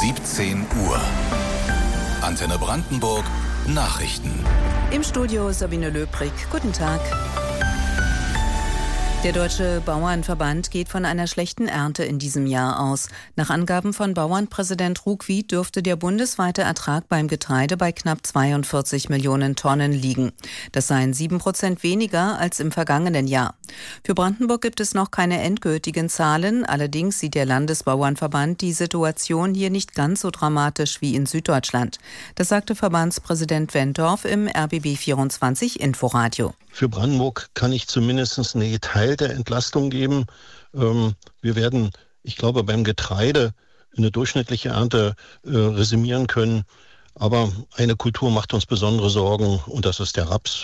17 Uhr. Antenne Brandenburg, Nachrichten. Im Studio Sabine Löbrig. Guten Tag. Der Deutsche Bauernverband geht von einer schlechten Ernte in diesem Jahr aus. Nach Angaben von Bauernpräsident Ruckwied dürfte der bundesweite Ertrag beim Getreide bei knapp 42 Millionen Tonnen liegen. Das seien 7% weniger als im vergangenen Jahr. Für Brandenburg gibt es noch keine endgültigen Zahlen. Allerdings sieht der Landesbauernverband die Situation hier nicht ganz so dramatisch wie in Süddeutschland. Das sagte Verbandspräsident Wendorf im RBB24 Inforadio. Für Brandenburg kann ich zumindest eine geteilte Entlastung geben. Wir werden, ich glaube, beim Getreide eine durchschnittliche Ernte resümieren können. Aber eine Kultur macht uns besondere Sorgen und das ist der Raps.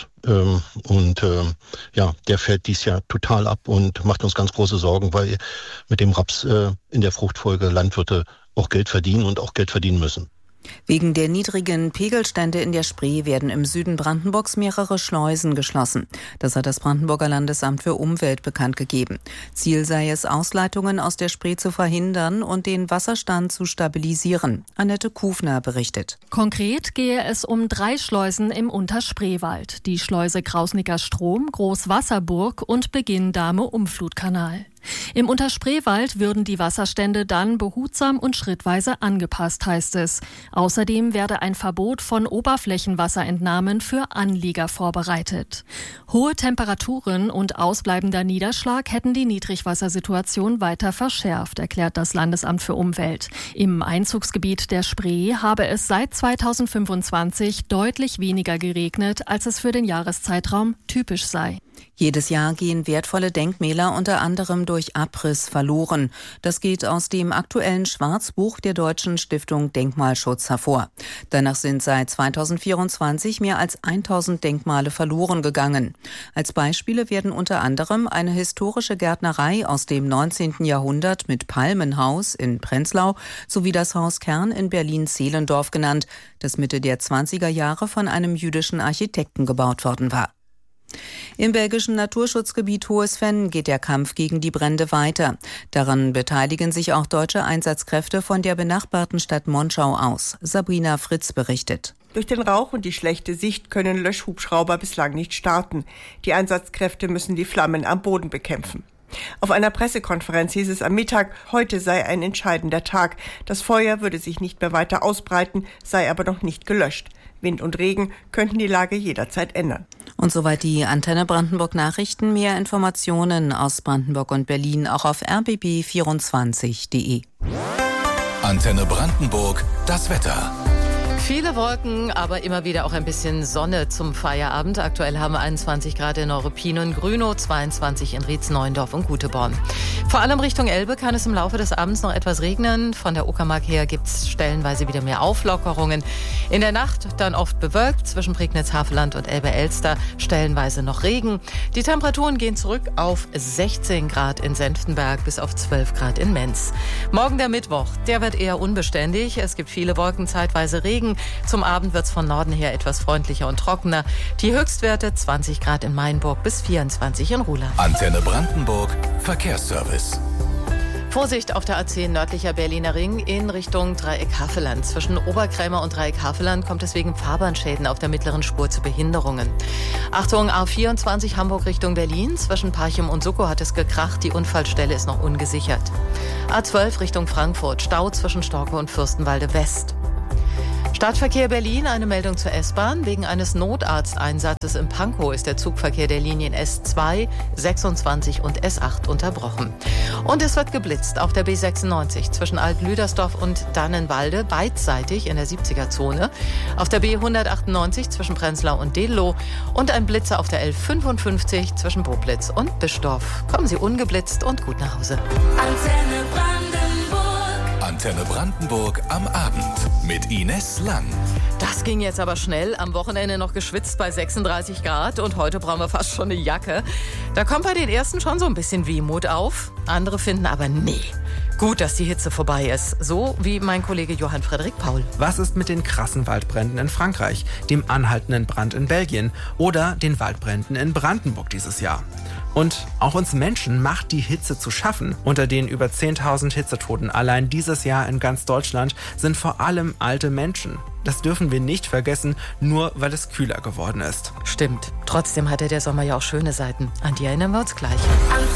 Der fällt dieses Jahr total ab und macht uns ganz große Sorgen, weil mit dem Raps in der Fruchtfolge Landwirte auch Geld verdienen und auch Geld verdienen müssen. Wegen der niedrigen Pegelstände in der Spree werden im Süden Brandenburgs mehrere Schleusen geschlossen. Das hat das Brandenburger Landesamt für Umwelt bekannt gegeben. Ziel sei es, Ausleitungen aus der Spree zu verhindern und den Wasserstand zu stabilisieren. Annette Kufner berichtet. Konkret gehe es um 3 Schleusen im Unterspreewald. Die Schleuse Krausnicker Strom, Großwasserburg und Beginn-Dahme-Umflutkanal. Im Unterspreewald würden die Wasserstände dann behutsam und schrittweise angepasst, heißt es. Außerdem werde ein Verbot von Oberflächenwasserentnahmen für Anlieger vorbereitet. Hohe Temperaturen und ausbleibender Niederschlag hätten die Niedrigwassersituation weiter verschärft, erklärt das Landesamt für Umwelt. Im Einzugsgebiet der Spree habe es seit 2025 deutlich weniger geregnet, als es für den Jahreszeitraum typisch sei. Jedes Jahr gehen wertvolle Denkmäler unter anderem durch Abriss verloren. Das geht aus dem aktuellen Schwarzbuch der Deutschen Stiftung Denkmalschutz hervor. Danach sind seit 2024 mehr als 1000 Denkmale verloren gegangen. Als Beispiele werden unter anderem eine historische Gärtnerei aus dem 19. Jahrhundert mit Palmenhaus in Prenzlau sowie das Haus Kern in Berlin-Zehlendorf genannt, das Mitte der 20er Jahre von einem jüdischen Architekten gebaut worden war. Im belgischen Naturschutzgebiet Hohes Venn geht der Kampf gegen die Brände weiter. Daran beteiligen sich auch deutsche Einsatzkräfte von der benachbarten Stadt Monschau aus. Sabrina Fritz berichtet. Durch den Rauch und die schlechte Sicht können Löschhubschrauber bislang nicht starten. Die Einsatzkräfte müssen die Flammen am Boden bekämpfen. Auf einer Pressekonferenz hieß es am Mittag, heute sei ein entscheidender Tag. Das Feuer würde sich nicht mehr weiter ausbreiten, sei aber noch nicht gelöscht. Wind und Regen könnten die Lage jederzeit ändern. Und soweit die Antenne Brandenburg Nachrichten. Mehr Informationen aus Brandenburg und Berlin auch auf rbb24.de. Antenne Brandenburg, das Wetter. Viele Wolken, aber immer wieder auch ein bisschen Sonne zum Feierabend. Aktuell haben wir 21 Grad in Neuruppin und Grünow, 22 in Rietz-Neuendorf und Guteborn. Vor allem Richtung Elbe kann es im Laufe des Abends noch etwas regnen. Von der Uckermark her gibt es stellenweise wieder mehr Auflockerungen. In der Nacht dann oft bewölkt, zwischen Prignitz, Havelland und Elbe-Elster stellenweise noch Regen. Die Temperaturen gehen zurück auf 16 Grad in Senftenberg bis auf 12 Grad in Menz. Morgen der Mittwoch, der wird eher unbeständig. Es gibt viele Wolken, zeitweise Regen. Zum Abend wird es von Norden her etwas freundlicher und trockener. Die Höchstwerte 20 Grad in Mainburg bis 24 in Ruhland. Antenne Brandenburg, Verkehrsservice. Vorsicht auf der A10 nördlicher Berliner Ring in Richtung Dreieck Havelland. Zwischen Oberkrämer und Dreieck Havelland kommt es wegen Fahrbahnschäden auf der mittleren Spur zu Behinderungen. Achtung, A24 Hamburg Richtung Berlin. Zwischen Parchim und Suckow hat es gekracht. Die Unfallstelle ist noch ungesichert. A12 Richtung Frankfurt. Stau zwischen Storke und Fürstenwalde West. Stadtverkehr Berlin, eine Meldung zur S-Bahn. Wegen eines Notarzteinsatzes in Pankow ist der Zugverkehr der Linien S2, 26 und S8 unterbrochen. Und es wird geblitzt auf der B96 zwischen Alt-Lüdersdorf und Dannenwalde, beidseitig in der 70er-Zone. Auf der B198 zwischen Prenzlau und Dedlow und ein Blitzer auf der L55 zwischen Boblitz und Bischdorf. Kommen Sie ungeblitzt und gut nach Hause. Antenne Brandenburg am Abend mit Ines Lang. Das ging jetzt aber schnell. Am Wochenende noch geschwitzt bei 36 Grad und heute brauchen wir fast schon eine Jacke. Da kommt bei den ersten schon so ein bisschen Wehmut auf. Andere finden aber, nee, Gut, dass die Hitze vorbei ist. So wie mein Kollege Johann Frederik Paul. Was ist mit den krassen Waldbränden in Frankreich, dem anhaltenden Brand in Belgien oder den Waldbränden in Brandenburg dieses Jahr? Und auch uns Menschen macht die Hitze zu schaffen. Unter den über 10.000 Hitzetoten allein dieses Jahr in ganz Deutschland sind vor allem alte Menschen. Das dürfen wir nicht vergessen, nur weil es kühler geworden ist. Stimmt. Trotzdem hatte der Sommer ja auch schöne Seiten. An die erinnern wir uns gleich.